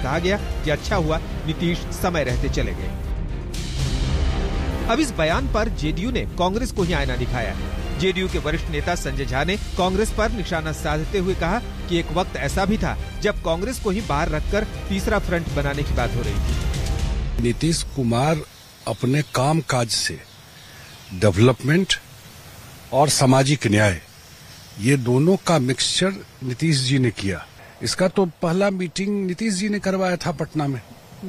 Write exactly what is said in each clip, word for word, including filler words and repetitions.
कहा गया कि अच्छा हुआ नीतीश समय रहते चले गए। अब इस बयान पर जेडीयू ने कांग्रेस को ही आईना दिखाया है। जेडीयू के वरिष्ठ नेता संजय झा ने कांग्रेस पर निशाना साधते हुए कहा कि एक वक्त ऐसा भी था जब कांग्रेस को ही बाहर रखकर तीसरा फ्रंट बनाने की बात हो रही थी। नीतीश कुमार अपने काम काज से डेवलपमेंट और सामाजिक न्याय, ये दोनों का मिक्सचर नीतीश जी ने किया। इसका तो पहला मीटिंग नीतीश जी ने करवाया था पटना में।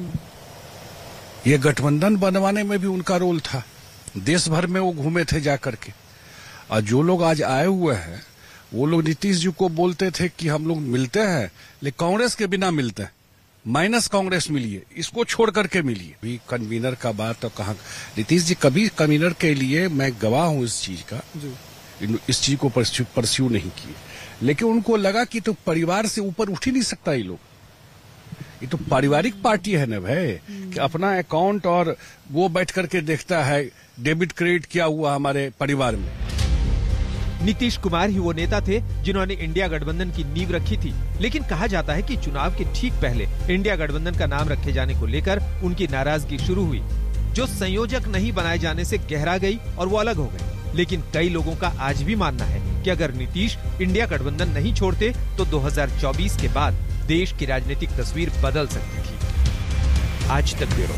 ये गठबंधन बनवाने में भी उनका रोल था। देश भर में वो घूमे थे जाकर के। और जो लोग आज आए हुए हैं वो लोग नीतीश जी को बोलते थे कि हम लोग मिलते हैं लेकिन कांग्रेस के बिना मिलते हैं, माइनस कांग्रेस मिलिए, इसको छोड़ करके मिलिए। भी कन्वीनर का बात तो कहाँ, नीतीश जी कभी कन्वीनर के लिए, मैं गवाह हूं इस चीज का, इस चीज को परस्यू, परस्यू नहीं किए। लेकिन उनको लगा कि तो परिवार से ऊपर उठ ही नहीं सकता ये लोग, ये तो पारिवारिक पार्टी है ना भाई, कि अपना अकाउंट और वो बैठ करके देखता है डेबिट क्रेडिट क्या हुआ हमारे परिवार में। नीतीश कुमार ही वो नेता थे जिन्होंने इंडिया गठबंधन की नींव रखी थी, लेकिन कहा जाता है कि चुनाव के ठीक पहले इंडिया गठबंधन का नाम रखे जाने को लेकर उनकी नाराजगी शुरू हुई, जो संयोजक नहीं बनाए जाने से गहरा गई और वो अलग हो गए। लेकिन कई लोगों का आज भी मानना है कि अगर नीतीश इंडिया गठबंधन नहीं छोड़ते तो दो हज़ार चौबीस के बाद देश की राजनीतिक तस्वीर बदल सकती थी। आज तक ब्यूरो।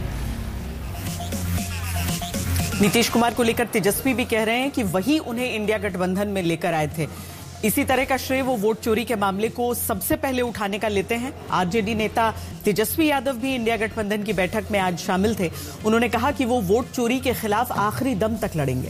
नीतीश कुमार को लेकर तेजस्वी भी कह रहे हैं कि वही उन्हें इंडिया गठबंधन में लेकर आए थे। इसी तरह का श्रेय वो वोट चोरी के मामले को सबसे पहले उठाने का लेते हैं। आरजेडी नेता तेजस्वी यादव भी इंडिया गठबंधन की बैठक में आज शामिल थे। उन्होंने कहा कि वो वोट चोरी के खिलाफ आखिरी दम तक लड़ेंगे।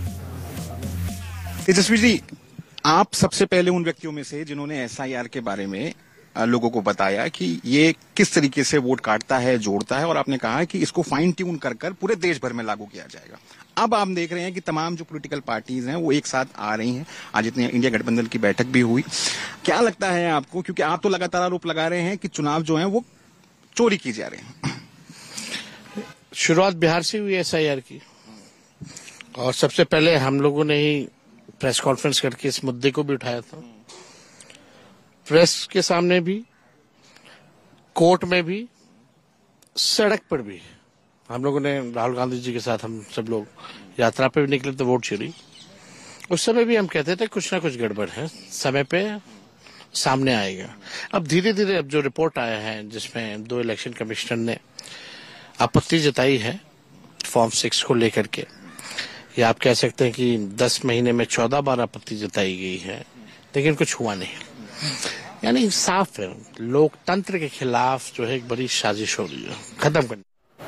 तेजस्वी जी, आप सबसे पहले उन व्यक्तियों में से जिन्होंने एसआईआर के बारे में लोगों को बताया कि ये किस तरीके से वोट काटता है, जोड़ता है, और आपने कहा कि इसको फाइन ट्यून कर कर पूरे देश भर में लागू किया जाएगा। अब आप देख रहे हैं कि तमाम जो पॉलिटिकल पार्टीज हैं वो एक साथ आ रही हैं। आज इतनी इंडिया गठबंधन की बैठक भी हुई। क्या लगता है आपको, क्योंकि आप तो लगातार आरोप लगा रहे हैं कि चुनाव जो है वो चोरी की जा रहे हैं। शुरुआत बिहार से हुई एसआईआर की, और सबसे पहले हम लोगों ने ही प्रेस कॉन्फ्रेंस करके इस मुद्दे को भी उठाया था। प्रेस के सामने भी, कोर्ट में भी, सड़क पर भी। हम लोगों ने, राहुल गांधी जी के साथ हम सब लोग यात्रा पे भी निकले थे वोट चोरी। उस समय भी हम कहते थे कुछ ना कुछ गड़बड़ है, समय पे सामने आएगा। अब धीरे धीरे अब जो रिपोर्ट आया है जिसमें दो इलेक्शन कमिश्नर ने आपत्ति जताई है फॉर्म सिक्स को लेकर के, या आप कह सकते हैं कि दस महीने में चौदह बार आपत्ति जताई गई है, लेकिन कुछ हुआ नहीं। यानी साफ है, लोकतंत्र के खिलाफ जो है एक बड़ी साजिश हो रही है खत्म करने।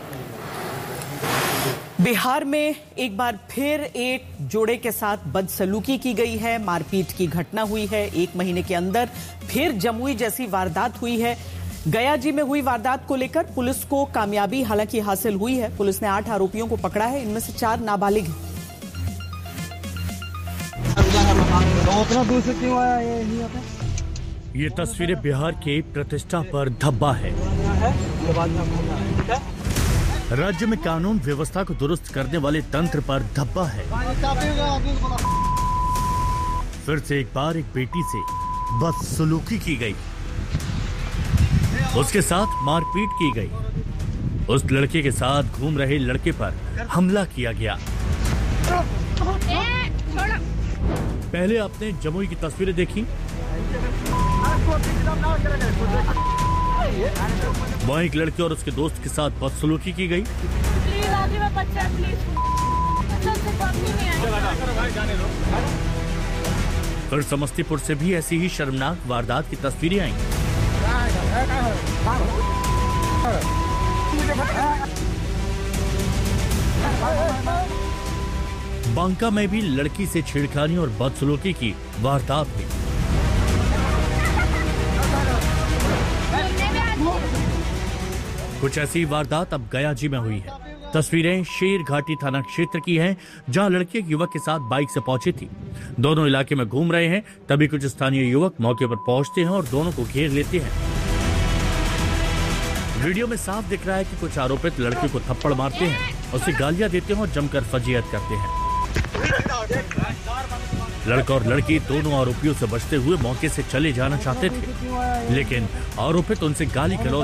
बिहार में एक बार फिर एक जोड़े के साथ बदसलूकी की गई है, मारपीट की घटना हुई है। एक महीने के अंदर फिर जमुई जैसी वारदात हुई है। गया जी में हुई वारदात को लेकर पुलिस को कामयाबी हालांकि हासिल हुई है। पुलिस ने आठ आरोपियों को पकड़ा है, इनमें से चार नाबालिग हैं। ये तस्वीरें बिहार के प्रतिष्ठा पर धब्बा है। राज्य में कानून व्यवस्था को दुरुस्त करने वाले तंत्र पर धब्बा है। फिर से एक बार एक बेटी से बदसलूकी की गई, उसके साथ मारपीट की गई। उस लड़के के साथ घूम रहे लड़के पर हमला किया गया। पहले आपने जमुई की तस्वीरें देखी, वहाँ एक लड़के और उसके दोस्त के साथ बदसलूकी की गई। फिर समस्तीपुर से भी ऐसी ही शर्मनाक वारदात की तस्वीरें आई। बांका में भी लड़की से छेड़खानी और बदसलूकी की वारदात हुई। कुछ ऐसी वारदात अब गया जी में हुई है। तस्वीरें शेर घाटी थाना क्षेत्र की हैं, जहां लड़के एक युवक के साथ बाइक से पहुंची थी। दोनों इलाके में घूम रहे हैं, तभी कुछ स्थानीय युवक मौके पर पहुंचते हैं और दोनों को घेर लेते हैं। वीडियो में साफ दिख रहा है कि कुछ आरोपित लड़के को थप्पड़ मारते हैं, उसे गालियां देते हैं और जमकर फजीयत करते हैं। लड़का और लड़की दोनों आरोपियों से बचते हुए मौके से चले जाना चाहते थे, लेकिन आरोपित उनसे गाली गलौज